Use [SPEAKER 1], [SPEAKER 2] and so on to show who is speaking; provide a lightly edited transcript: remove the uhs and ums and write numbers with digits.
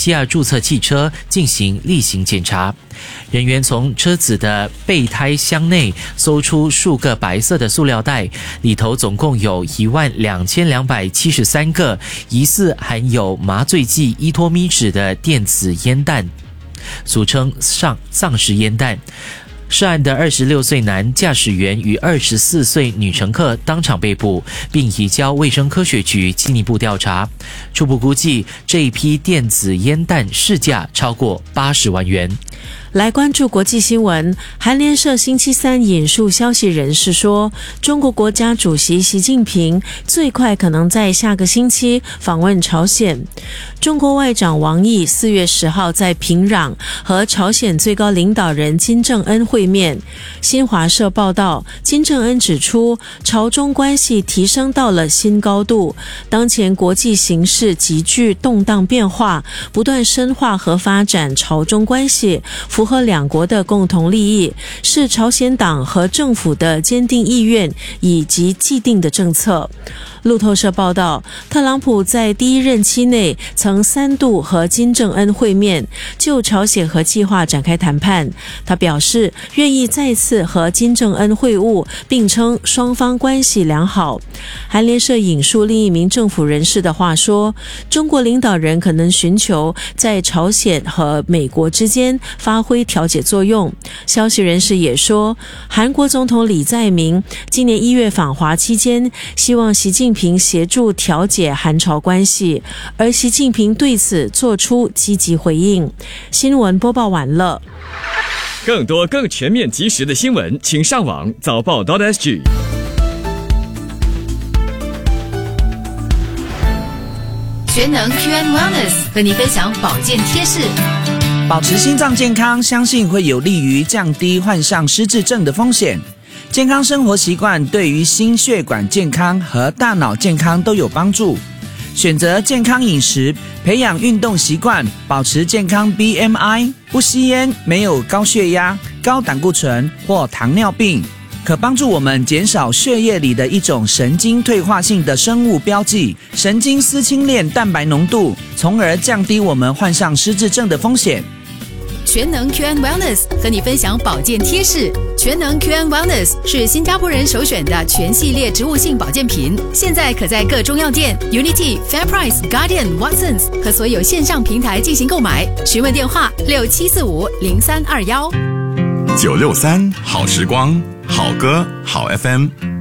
[SPEAKER 1] 西亚注册汽车进行例行检查。人员从车子的备胎箱内搜出数个白色的塑料袋，里头总共有12273个疑似含有麻醉剂伊托咪酯的电子烟弹，俗称丧尸烟弹。涉案的26岁男驾驶员与24岁女乘客当场被捕，并移交卫生科学局进一步调查。初步估计，这一批电子烟弹市价超过80万元。
[SPEAKER 2] 来关注国际新闻，韩联社星期三引述消息人士说，中国国家主席习近平最快可能在下个星期访问朝鲜。中国外长王毅4月10号在平壤和朝鲜最高领导人金正恩会面。新华社报道，金正恩指出，朝中关系提升到了新高度，当前国际形势急剧动荡变化，不断深化和发展朝中关系，符合两国的共同利益，是朝鲜党和政府的坚定意愿以及既定的政策。路透社报道，特朗普在第一任期内曾3度和金正恩会面，就朝鲜核计划展开谈判。他表示愿意再次和金正恩会晤，并称双方关系良好。韩联社引述另一名政府人士的话说，中国领导人可能寻求在朝鲜和美国之间发挥调解作用。消息人士也说，韩国总统李在明今年1月访华期间，希望习近平协助调解韩朝关系，而习近平对此做出积极回应。新闻播报完了。
[SPEAKER 3] 更多更全面及时的新闻，请上网早报.sg。
[SPEAKER 4] 全能 QN Wellness 和你分享保健贴士。
[SPEAKER 5] 保持心脏健康，相信会有利于降低患上失智症的风险。健康生活习惯对于心血管健康和大脑健康都有帮助。选择健康饮食，培养运动习惯，保持健康 BMI， 不吸烟，没有高血压、高胆固醇或糖尿病，可帮助我们减少血液里的一种神经退化性的生物标记——神经丝氢链蛋白浓度，从而降低我们患上失智症的风险。
[SPEAKER 4] 全能 QN Wellness 和你分享保健贴士。全能 QN Wellness 是新加坡人首选的全系列植物性保健品，现在可在各中药店、Unity、FairPrice、Guardian、Watsons 和所有线上平台进行购买。询问电话67450321。
[SPEAKER 6] 963好时光，好歌好 FM。